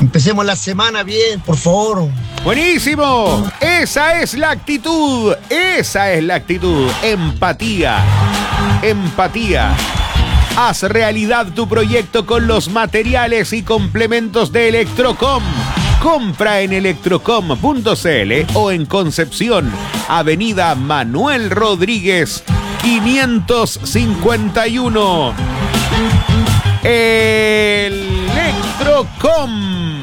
Empecemos la semana bien, por favor. Buenísimo. Esa es la actitud. Esa es la actitud. Empatía. Empatía. Haz realidad tu proyecto con los materiales y complementos de Electrocom. Compra en electrocom.cl o en Concepción, Avenida Manuel Rodríguez, 551. Electrocom.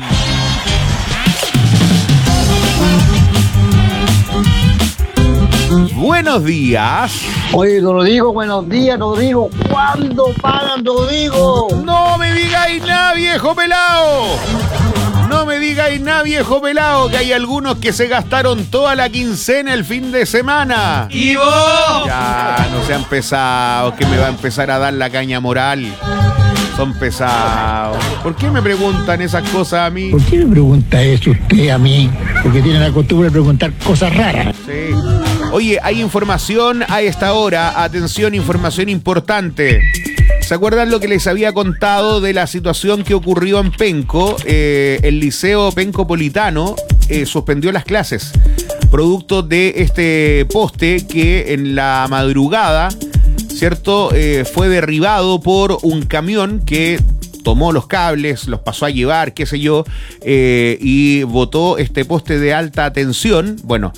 Buenos días. Oye, Rodrigo, buenos días, Rodrigo. ¿Cuándo pagan, Rodrigo? No me digáis nada, viejo pelado. No me digáis nada, viejo pelado, que hay algunos que se gastaron toda la quincena el fin de semana. ¿Y vos? Ya, no sean pesados, que me va a empezar a dar la caña moral. Son pesados. ¿Por qué me preguntan esas cosas a mí? ¿Por qué me pregunta eso usted a mí? Porque tiene la costumbre de preguntar cosas raras. Sí. Oye, hay información a esta hora. Atención, información importante. ¿Se acuerdan lo que les había contado de la situación que ocurrió en Penco? El Liceo Pencopolitano suspendió las clases, producto de este poste que en la madrugada, ¿cierto? Fue derribado por un camión que tomó los cables, los pasó a llevar, qué sé yo, y botó este poste de alta tensión. Bueno,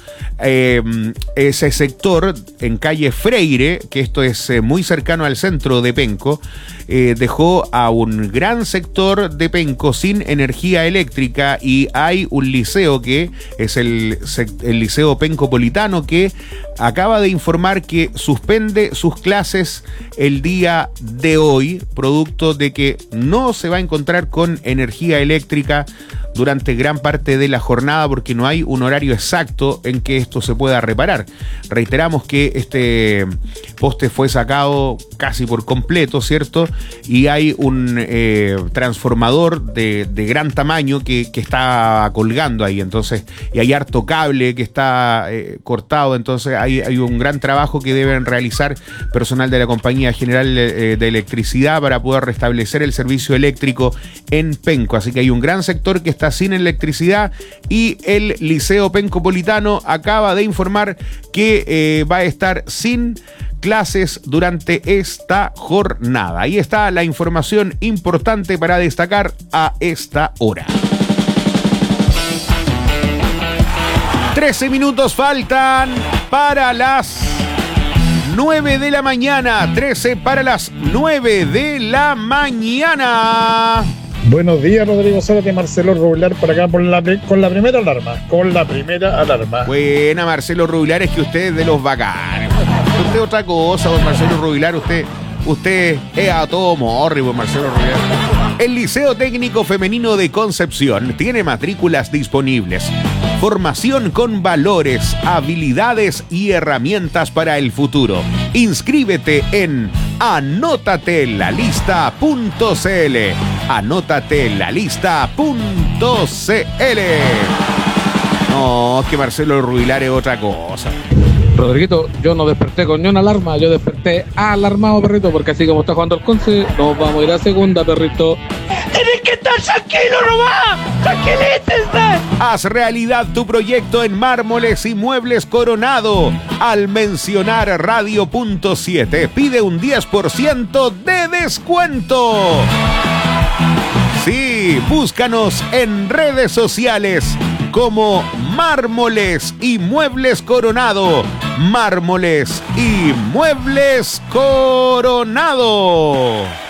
ese sector en calle Freire, que esto es muy cercano al centro de Penco, dejó a un gran sector de Penco sin energía eléctrica, y hay un liceo que es el Liceo Pencopolitano, que acaba de informar que suspende sus clases el día de hoy, producto de que no se va a encontrar con energía eléctrica durante gran parte de la jornada, porque no hay un horario exacto en que esto se pueda reparar. Reiteramos que este poste fue sacado casi por completo, ¿cierto? Y hay un transformador de gran tamaño que está colgando ahí, entonces, y hay harto cable que está cortado, entonces hay un gran trabajo que deben realizar personal de la Compañía General de Electricidad para poder restablecer el servicio eléctrico en Penco. Así que hay un gran sector que está sin electricidad, y el Liceo Pencopolitano acaba de informar que va a estar sin clases durante esta jornada. Ahí está la información importante para destacar a esta hora. 13 minutos faltan para las 9 de la mañana. 13 para las 9 de la mañana. Buenos días, Rodrigo Zárate, Marcelo Rublar, por acá con la primera alarma. Con la primera alarma. Buena, Marcelo Rublar, es que usted es de los bacanes. Usted otra cosa, don Marcelo Rublar, usted es a todo morri, don Marcelo Rublar. El Liceo Técnico Femenino de Concepción tiene matrículas disponibles. Formación con valores, habilidades y herramientas para el futuro. Inscríbete en anótatelalista.cl. Anótatelalista.cl. No, es que Marcelo Rubilar es otra cosa. Rodriguito, yo no desperté con ni una alarma, yo desperté alarmado, perrito, porque así como está jugando el Conce, nos vamos a ir a segunda, perrito. ¡Tienes que estar tranquilo nomás! ¡Tranquilícense! Haz realidad tu proyecto en Mármoles y Muebles Coronado. Al mencionar Radio.7, pide un 10% de descuento. Sí, búscanos en redes sociales como Mármoles y Muebles Coronado. Mármoles y Muebles Coronado.